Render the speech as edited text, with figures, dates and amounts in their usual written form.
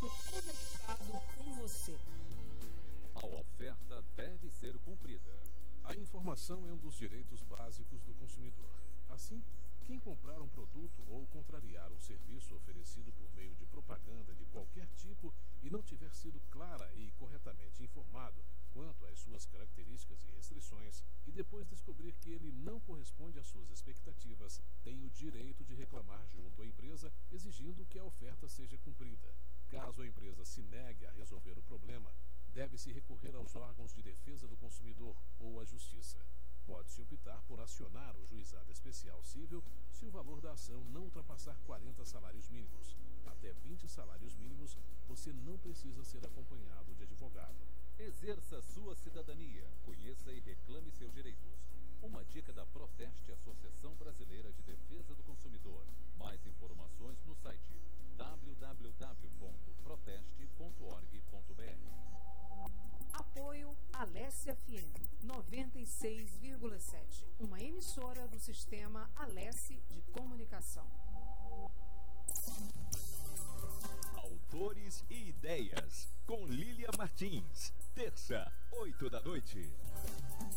produto conectado com você. A oferta deve ser cumprida. A informação é um dos direitos básicos do consumidor. Assim, quem comprar um produto ou contrariar um serviço oferecido por meio de propaganda de qualquer tipo e não tiver sido clara e corretamente informado quanto às suas características e restrições, e depois descobrir que ele não corresponde às suas expectativas, tem o direito de reclamar junto à empresa, exigindo que a oferta seja cumprida. Caso a empresa se negue a resolver o problema, deve-se recorrer aos órgãos de defesa do consumidor ou à justiça. Pode-se optar por acionar o juizado especial cível se o valor da ação não ultrapassar 40 salários mínimos. Até 20 salários mínimos, você não precisa ser acompanhado de advogado. Exerça sua cidadania, conheça e reclame seus direitos. Uma dica da Proteste, Associação Brasileira de Defesa do Consumidor. Mais informações no site www.proteste.org.br. Apoio Alessia FM 96,7, uma emissora do sistema Alessi de Comunicação. Autores e Ideias, com Lília Martins. Terça, 8 da noite.